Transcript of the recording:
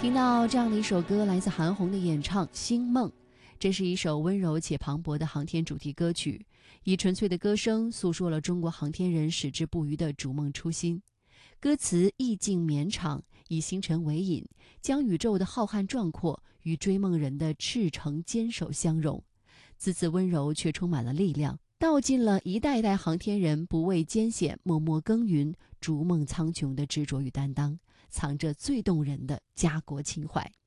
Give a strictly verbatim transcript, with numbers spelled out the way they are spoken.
听到这样的一首歌，来自韩红的演唱《星梦》，这是一首温柔且磅礴的航天主题歌曲，以纯粹的歌声诉说了中国航天人矢志不渝的逐梦初心。歌词意境绵长，以星辰为引，将宇宙的浩瀚壮阔与追梦人的赤诚坚守相融，字字温柔却充满了力量，道尽了一代代航天人不畏艰险、默默耕耘、逐梦苍穹的执着与担当，藏着最动人的家国情怀。